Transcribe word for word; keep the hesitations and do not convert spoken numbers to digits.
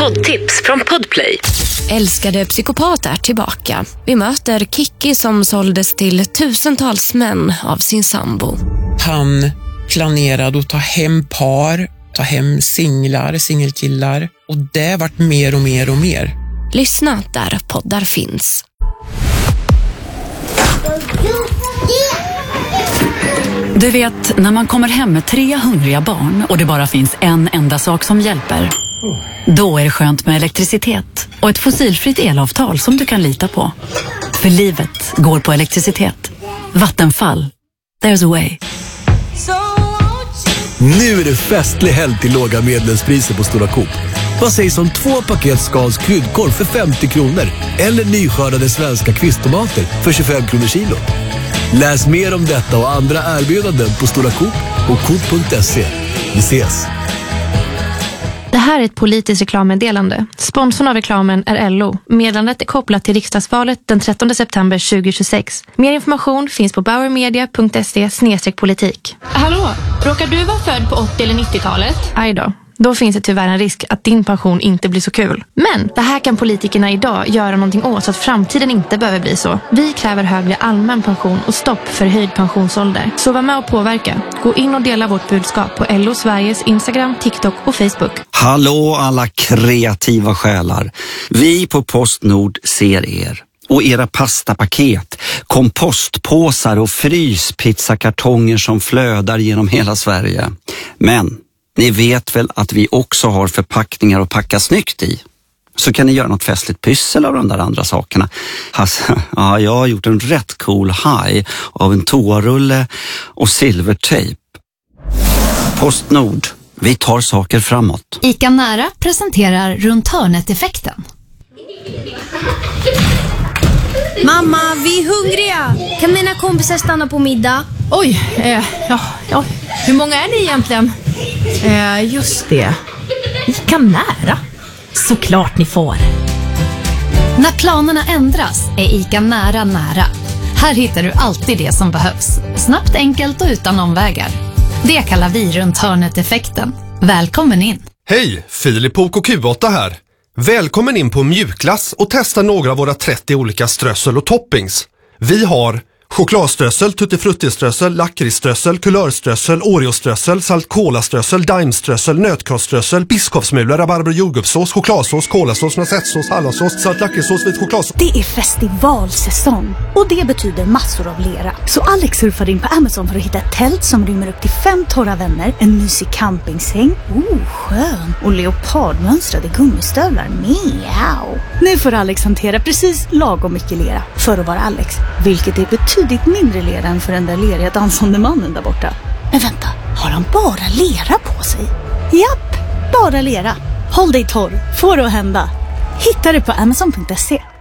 poddtips från Podplay. Älskade psykopat är tillbaka. Vi möter Kiki som såldes till tusentals män av sin sambo. Han planerade att ta hem par, ta hem singlar, singelkillar. Och det vart mer och mer och mer. Lyssna där poddar finns. Du vet, när man kommer hem med tre hungriga barn och det bara finns en enda sak som hjälper. Då är det skönt med elektricitet och ett fossilfritt elavtal som du kan lita på. För livet går på elektricitet. Vattenfall. There's a way. Nu är det festlig helg till låga medlemspriser på Stora Coop. Vad sägs om två paket Skans kryddkorv för femtio kronor eller nyskördade svenska kvisttomater för tjugofem kronor kilo? Läs mer om detta och andra erbjudanden på Stora Coop och coop punkt se. Vi ses! Det här är ett politiskt reklammeddelande. Sponsorn av reklamen är L O. Meddelandet är kopplat till riksdagsvalet den trettonde september tjugohundratjugosex. Mer information finns på bauermedia punkt se slash politik. Hallå, råkar du vara född på åttio- eller nittiotalet? Aj då. Då finns det tyvärr en risk att din pension inte blir så kul. Men det här kan politikerna idag göra någonting åt så att framtiden inte behöver bli så. Vi kräver högre allmän pension och stopp för höjd pensionsålder. Så var med och påverka. Gå in och dela vårt budskap på L O Sveriges Instagram, TikTok och Facebook. Hallå alla kreativa själar. Vi på Postnord ser er. Och era pastapaket, kompostpåsar och fryspizzakartonger som flödar genom hela Sverige. Men ni vet väl att vi också har förpackningar att packa snyggt i. Så kan ni göra något festligt pyssel av de där andra sakerna. Alltså, ja, jag har gjort en rätt cool haj av en toarulle och silvertejp. Postnord, vi tar saker framåt. ICA Nära presenterar runt hörnet-effekten. Mamma, vi är hungriga. Kan mina kompisar stanna på middag? Oj, eh, ja, ja. Hur många är ni egentligen? Eh, just det. ICA Nära. Såklart ni får. När planerna ändras är ICA Nära nära. Här hittar du alltid det som behövs. Snabbt, enkelt och utan omvägar. Det kallar vi runt hörnet-effekten. Välkommen in. Hej, Filip på Q åtta här. Välkommen in på Mjukglass och testa några av våra trettio olika strössel och toppings. Vi har chokladströssel, tuttifruttiströssel, lakritsströssel, kulörströssel, oreoströssel, saltkolaströssel, daimströssel, nötkoströssel, biskopsmula, rabarber och jordgubbssås, chokladsås, kolasås, noisette-sås, hallonsås, salt lakritssås, vit chokladsås. Det är festivalsäsong och det betyder massor av lera. Så Alex surfar in på Amazon för att hitta ett tält som rymmer upp till fem torra vänner, en mysig campingsäng, oh skön, och leopardmönstrade gummistövlar, miau. Nu får Alex hantera precis lagom mycket lera för att vara Alex, vilket är betydligt mindre lera än för den där leriga dansande mannen där borta. Men vänta, har han bara lera på sig? Japp, bara lera. Håll dig torr, får det att hända. Hitta det på amazon punkt se.